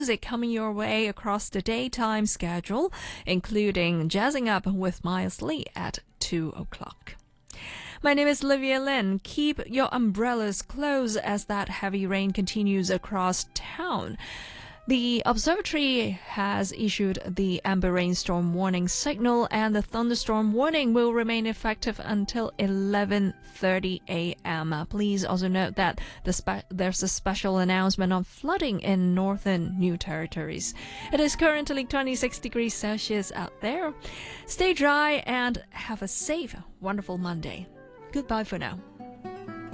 coming your way across the daytime schedule, including Jazzing Up with Miles Lee at 2 o'clock. My name is Olivia Lin. Keep your umbrellas closed as that heavy rain continues across town. The observatory has issued the amber rainstorm warning signal, and the thunderstorm warning will remain effective until 11:30 a.m. Please also note that there's a special announcement on flooding in northern New Territories. It is currently 26 degrees Celsius out there. Stay dry and have a safe, wonderful Monday. Goodbye for now.